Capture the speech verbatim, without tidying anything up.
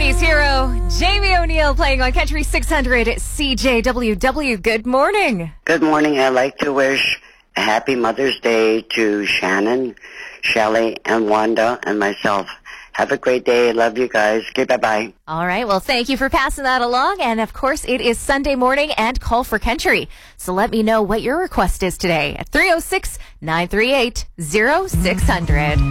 seventies hero, Jamie O'Neill, playing on Country six hundred C J W W. Good morning. Good morning. I'd like to wish a happy Mother's Day to Shannon, Shelley, and Wanda, and myself. Have a great day. Love you guys. Okay, bye-bye. All right. Well, thank you for passing that along. And, of course, it is Sunday morning and Call for Country. So let me know what your request is today at three oh six, nine three eight, oh six hundred.